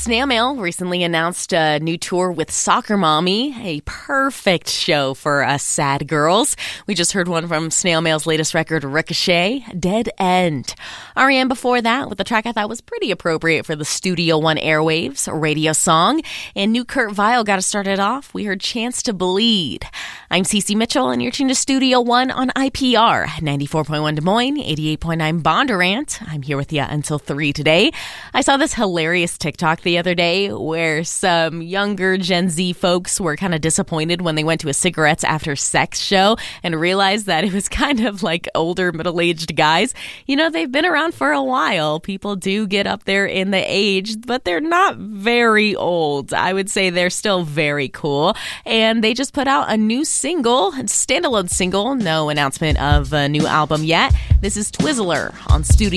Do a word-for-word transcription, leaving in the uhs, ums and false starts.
Snail Mail recently announced a new tour with Soccer Mommy, a perfect show for us sad girls. We just heard one from Snail Mail's latest record, Ricochet, Dead End. R E M before that with a track I thought was pretty appropriate for the Studio One airwaves, a radio song. And new Kurt Vile got us started off. We heard Chance to Bleed. I'm Cece Mitchell, and you're tuned to Studio One on I P R, ninety-four point one Des Moines, eighty-eight point nine Bondurant. I'm here with you until three today. I saw this hilarious TikTok the other day where some younger Gen Z folks were kind of disappointed when they went to a cigarettes after sex show and realized that it was kind of like older middle-aged guys. You know, they've been around for a while. People do get up there in the age, but they're not very old. I would say they're still very cool. And they just put out a new single, a standalone single, no announcement of a new album yet. This is Twizzler on Studio